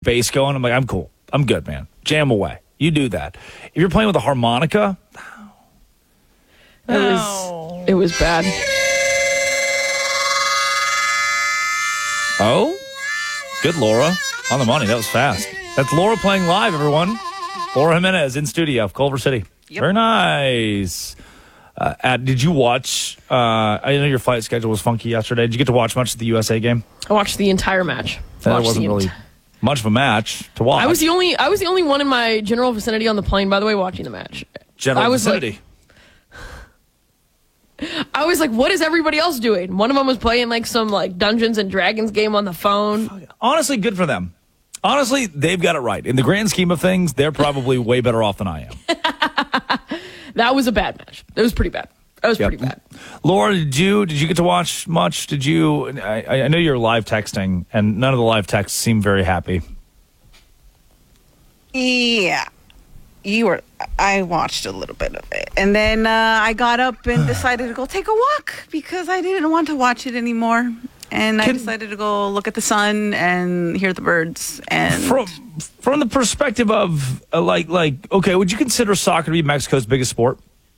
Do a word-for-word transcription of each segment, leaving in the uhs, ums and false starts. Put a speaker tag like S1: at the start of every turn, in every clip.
S1: bass going, I'm like, I'm cool. I'm good, man. Jam away. You do that. If you're playing with a harmonica,
S2: it was it was bad.
S1: Oh, good, Laura. On the money. That was fast. That's Laura playing live, everyone. Laura Jimenez in studio, Culver City. Yep. Very nice. Uh, Ad, did you watch? Uh, I know your flight schedule was funky yesterday. Did you get to watch much of the U S A game?
S2: I watched the entire match.
S1: That wasn't really ent- much of a match to watch.
S2: I was the only. I was the only one in my general vicinity on the plane. By the way, watching the match.
S1: General
S2: I was
S1: vicinity.
S2: Like, I was like, "What is everybody else doing?" One of them was playing like some like Dungeons and Dragons game on the phone.
S1: Honestly, good for them. Honestly, they've got it right. In the grand scheme of things, they're probably way better off than I am.
S2: That was a bad match. It was pretty bad. That was yep. pretty bad.
S1: Laura, did you did you get to watch much? Did you? I, I know you're live texting, and none of the live texts seem very happy.
S3: Yeah, you were. I watched a little bit of it, and then uh, I got up and decided to go take a walk because I didn't want to watch it anymore. And Can, I decided to go look at the sun and hear the birds. And
S1: from from the perspective of uh, like like okay, would you consider soccer to be Mexico's biggest sport?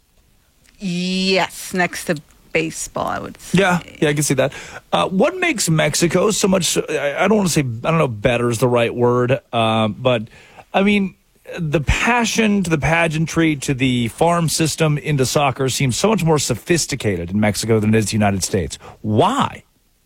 S3: Yes, next to baseball, I would say.
S1: Yeah, yeah, I can see that. Uh, what makes Mexico so much? I, I don't want to say I don't know. Better is the right word, um, but I mean the passion to the pageantry to the farm system into soccer seems so much more sophisticated in Mexico than it is the United States. Why?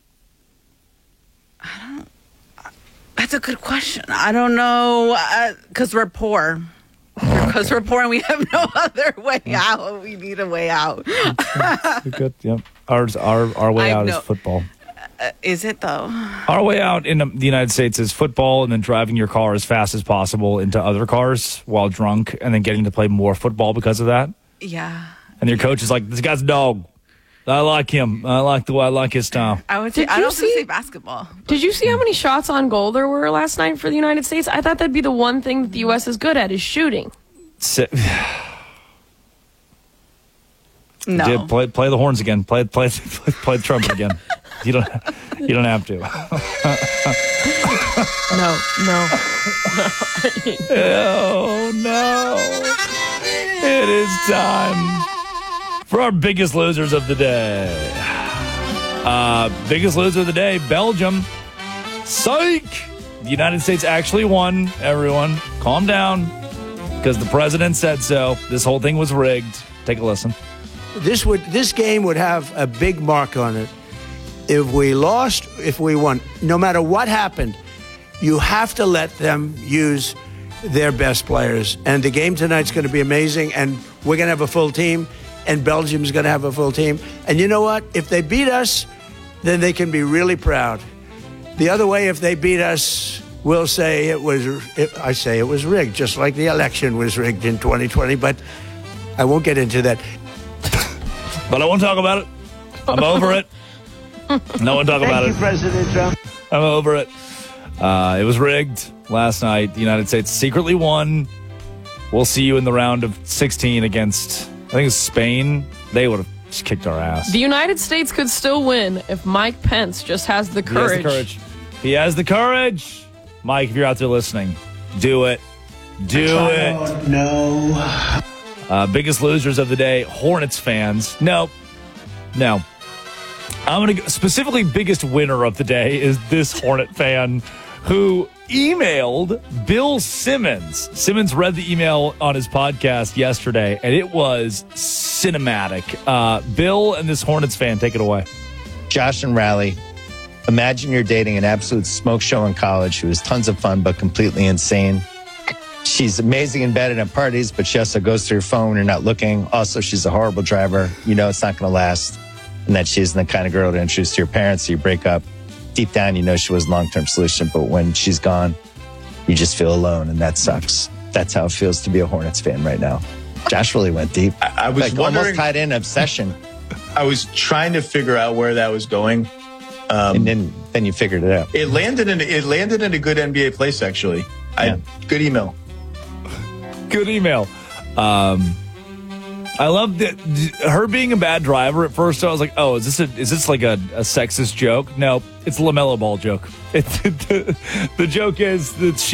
S3: I don't. That's a good question. I don't know because uh, we're poor. Because we're poor and we have no other way out. We need a way out.
S1: Good. Yep. Ours, our our way
S3: I
S1: out
S3: know.
S1: is football.
S3: Uh, is it though?
S1: Our way out in the United States is football, and then driving your car as fast as possible into other cars while drunk, and then getting to play more football because of that.
S3: Yeah.
S1: And your coach is like, "This guy's a dog. I like him. I like the way I like his style."
S3: I would say.
S2: Did
S3: I
S2: you
S3: don't
S2: see-
S3: say basketball.
S2: Did you see how many shots on goal there were last night for the United States? I thought that'd be the one thing that the U S is good at is shooting.
S1: Si-
S3: No.
S1: Did play play the horns again. Play play play, play the trumpet again. You don't you don't have to.
S2: No, no.
S1: Oh no! It is time for our biggest losers of the day. Uh, biggest loser of the day, Belgium. Psych! The United States actually won. Everyone, calm down, because the president said so. This whole thing was rigged. Take a listen.
S4: This would this game would have a big mark on it. If we lost, if we won, no matter what happened, you have to let them use their best players. And the game tonight's going to be amazing, and we're going to have a full team, and Belgium's going to have a full team. And you know what? If they beat us, then they can be really proud. The other way, if they beat us, we'll say it was, it, I say it was rigged, just like the election was rigged in twenty twenty, but I won't get into that.
S1: But I won't talk about it. I'm over it. No one talk
S4: Thank
S1: about
S4: you,
S1: it.
S4: President Trump.
S1: I'm over it. Uh, it was rigged last night. The United States secretly won. We'll see you in the round of sixteen against, I think it's Spain. They would have just kicked our ass.
S2: The United States could still win if Mike Pence just has the courage.
S1: He has the courage. He has the courage. Mike, if you're out there listening, do it. Do it.
S4: No.
S1: Uh, biggest losers of the day, Hornets fans. No. No. I'm going to go, specifically biggest winner of the day is this Hornet fan who emailed Bill Simmons. Simmons read the email on his podcast yesterday, and it was cinematic. Uh, Bill and this Hornets fan, take it away.
S5: Josh and Riley, imagine you're dating an absolute smoke show in college who is tons of fun but completely insane. She's amazing in bed and at parties, but she also goes through your phone when you're not looking. Also, she's a horrible driver. You know it's not going to last. And that she isn't the kind of girl to introduce to your parents, so you break up. Deep down, you know she was a long-term solution, but when she's gone, you just feel alone, and that sucks. That's how it feels to be a Hornets fan right now. Josh really went deep.
S6: I, I was
S5: like,
S6: wondering,
S5: almost tied in obsession.
S6: I was trying to figure out where that was going. Um,
S5: and then, then you figured it out.
S6: It landed in it landed in a good N B A place, actually.
S5: Yeah.
S6: I, good email.
S1: Good email. Um, I love that her being a bad driver. At first, I was like, "Oh, is this a, is this like a, a sexist joke?" No, it's a LaMelo Ball joke. It, the, the joke is that she